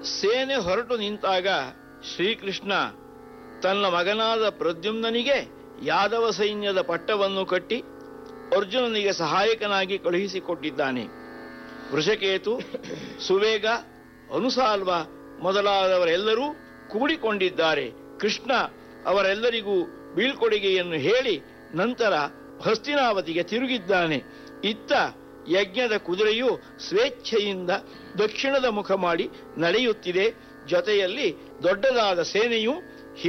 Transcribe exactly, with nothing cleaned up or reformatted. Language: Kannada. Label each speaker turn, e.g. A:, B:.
A: ಸೇನೆ ಹೊರಟು ನಿಂತಾಗ ಶ್ರೀಕೃಷ್ಣ ತನ್ನ ಮಗನಾದ ಪ್ರದ್ಯುಮ್ನನಿಗೆ ಯಾದವ ಸೈನ್ಯದ ಪಟ್ಟವನ್ನು ಕಟ್ಟಿ ಅರ್ಜುನನಿಗೆ ಸಹಾಯಕನಾಗಿ ಕಳುಹಿಸಿಕೊಟ್ಟಿದ್ದಾನೆ. ವೃಷಕೇತು, ಸುವೇಗ, ಅನುಸಾಲ್ವ ಮೊದಲಾದವರೆಲ್ಲರೂ ಕೂಡಿಕೊಂಡಿದ್ದಾರೆ. ಕೃಷ್ಣ ಅವರೆಲ್ಲರಿಗೂ ಬೀಳ್ಕೊಡುಗೆಯನ್ನು ಹೇಳಿ ನಂತರ ಹಸ್ತಿನಾವತಿಗೆ ತಿರುಗಿದ್ದಾನೆ. ಇತ್ತ ಯಜ್ಞದ ಕುದುರೆಯು ಸ್ವೇಚ್ಛೆಯಿಂದ ದಕ್ಷಿಣದ ಮುಖ ಮಾಡಿ ನಡೆಯುತ್ತಿದೆ. ಜೊತೆಯಲ್ಲಿ ದೊಡ್ಡದಾದ ಸೇನೆಯು